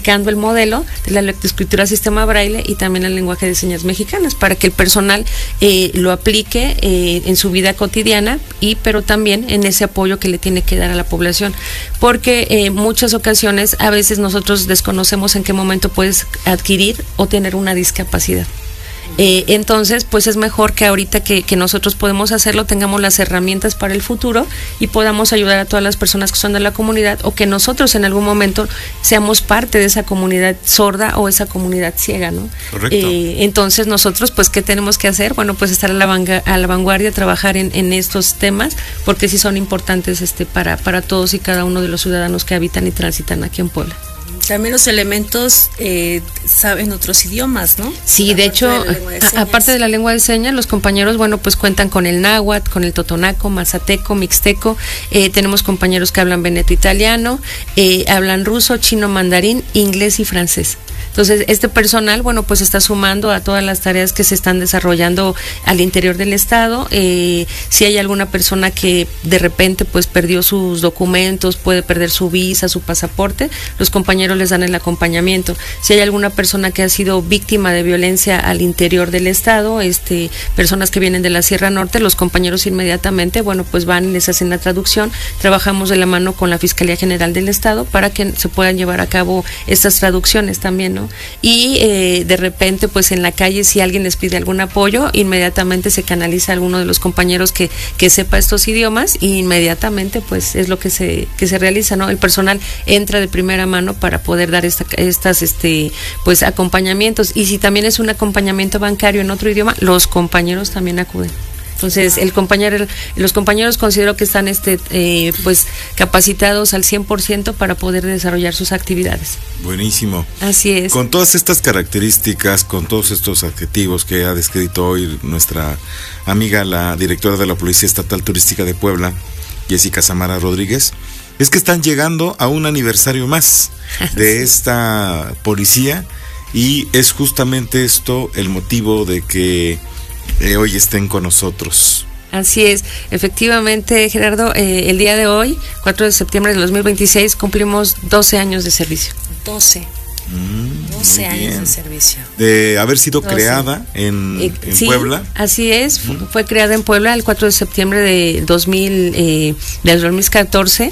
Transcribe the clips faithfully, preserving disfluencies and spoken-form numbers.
aplicando el modelo de la lectoescritura sistema braille y también el lenguaje de señas mexicanas, para que el personal eh, lo aplique eh, en su vida cotidiana, y pero también en ese apoyo que le tiene que dar a la población, porque en eh, muchas ocasiones a veces nosotros desconocemos en qué momento puedes adquirir o tener una discapacidad. Eh, entonces, pues es mejor que ahorita que, que nosotros podemos hacerlo, tengamos las herramientas para el futuro y podamos ayudar a todas las personas que son de la comunidad, o que nosotros en algún momento seamos parte de esa comunidad sorda o esa comunidad ciega, ¿no? Correcto. Eh, entonces nosotros, pues, ¿qué tenemos que hacer? Bueno, pues estar a la, vanga, a la vanguardia, trabajar en, en estos temas, porque sí son importantes este para, para todos y cada uno de los ciudadanos que habitan y transitan aquí en Puebla. También los elementos eh, saben otros idiomas, ¿no? Sí, de hecho, de de a, aparte de la lengua de señas, los compañeros, bueno, pues cuentan con el náhuatl, con el totonaco, mazateco, mixteco. Eh, tenemos compañeros que hablan veneto italiano, eh, hablan ruso, chino, mandarín, inglés y francés. Entonces, este personal, bueno, pues está sumando a todas las tareas que se están desarrollando al interior del estado. Eh, si hay alguna persona que de repente pues perdió sus documentos, puede perder su visa, su pasaporte, los compañeros les dan el acompañamiento. Si hay alguna persona que ha sido víctima de violencia al interior del estado, este, personas que vienen de la Sierra Norte, los compañeros inmediatamente, bueno, pues van y les hacen la traducción. Trabajamos de la mano con la Fiscalía General del Estado para que se puedan llevar a cabo estas traducciones también, ¿no? Y eh, de repente, pues en la calle, si alguien les pide algún apoyo, inmediatamente se canaliza a alguno de los compañeros que, que sepa estos idiomas, y inmediatamente pues es lo que se, que se realiza, ¿no? El personal entra de primera mano para poder dar esta, estas este pues acompañamientos, y si también es un acompañamiento bancario en otro idioma, los compañeros también acuden. Entonces, el compañero, los compañeros considero que están este eh, pues capacitados al cien por ciento para poder desarrollar sus actividades. Buenísimo. Así es. Con todas estas características, con todos estos adjetivos que ha descrito hoy nuestra amiga, la directora de la Policía Estatal Turística de Puebla, Jessica Samara Rodríguez, es que están llegando a un aniversario más de esta policía, y es justamente esto el motivo de que Eh, hoy estén con nosotros. Así es, efectivamente, Gerardo, eh, el día de hoy, cuatro de septiembre de dos mil veintiséis, cumplimos doce años de servicio. doce. Mm, doce años de servicio. De haber sido doce. creada en, Eh, en sí, Puebla. Así es, Mm. fue creada en Puebla el cuatro de septiembre de dos mil, eh, de dos mil catorce,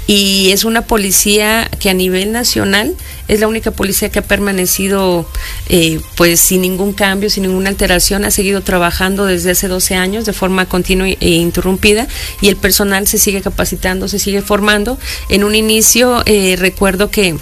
y es una policía que a nivel nacional es la única policía que ha permanecido eh, pues sin ningún cambio, sin ninguna alteración, ha seguido trabajando desde hace doce años de forma continua e interrumpida, y el personal se sigue capacitando, se sigue formando. En un inicio eh, recuerdo que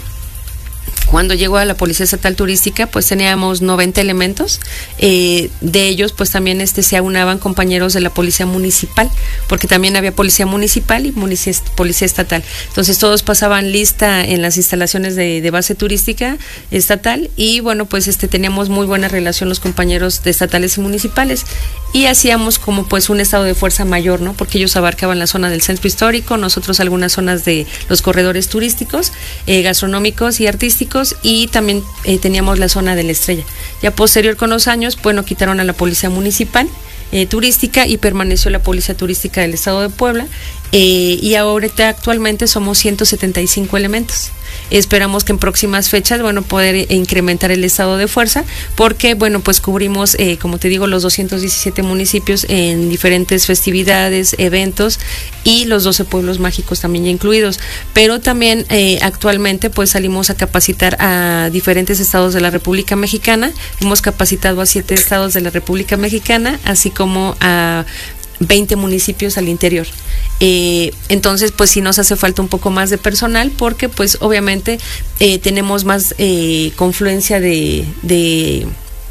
cuando llegó a la Policía Estatal Turística, pues teníamos noventa elementos, eh, de ellos pues también este se aunaban compañeros de la Policía Municipal, porque también había Policía Municipal y Policía, policía Estatal. Entonces todos pasaban lista en las instalaciones de, de base turística estatal, y bueno, pues este teníamos muy buena relación los compañeros de estatales y municipales, y hacíamos como pues un estado de fuerza mayor, ¿no? Porque ellos abarcaban la zona del centro histórico, nosotros algunas zonas de los corredores turísticos, eh, gastronómicos y artísticos, y también eh, teníamos la zona de la Estrella. Ya posterior con los años, bueno, quitaron a la Policía Municipal eh, Turística y permaneció la Policía Turística del Estado de Puebla, eh, y ahorita actualmente somos ciento setenta y cinco elementos. Esperamos que en próximas fechas, bueno, poder incrementar el estado de fuerza, porque, bueno, pues cubrimos, eh, como te digo, los doscientos diecisiete municipios en diferentes festividades, eventos, y los doce pueblos mágicos también ya incluidos. Pero también eh, actualmente, pues salimos a capacitar a diferentes estados de la República Mexicana. Hemos capacitado a siete estados de la República Mexicana, así como a veinte municipios al interior. Eh, entonces, pues sí nos hace falta un poco más de personal, porque pues obviamente eh, tenemos más eh, confluencia de, de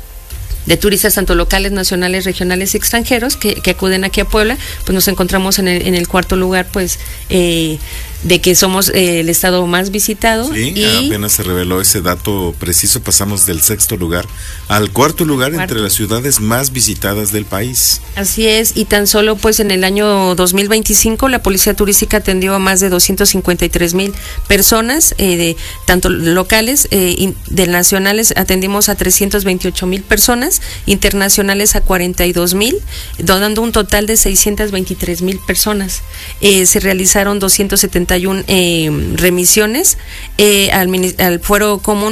de turistas tanto locales, nacionales, regionales y extranjeros que, que acuden aquí a Puebla. Pues nos encontramos en el, en el cuarto lugar, pues eh, de que somos eh, el estado más visitado. Sí, y apenas se reveló ese dato preciso, pasamos del sexto lugar al cuarto lugar cuarto. entre las ciudades más visitadas del país. Así es, y tan solo pues en el año dos mil veinticinco la Policía Turística atendió a más de doscientos cincuenta y tres mil personas, eh, de tanto locales, eh, y de nacionales atendimos a trescientos veintiocho mil personas, internacionales a cuarenta y dos mil, dando un total de seiscientos veintitrés mil personas. Eh, se realizaron doscientos setenta y uno eh, remisiones eh, al, al fuero común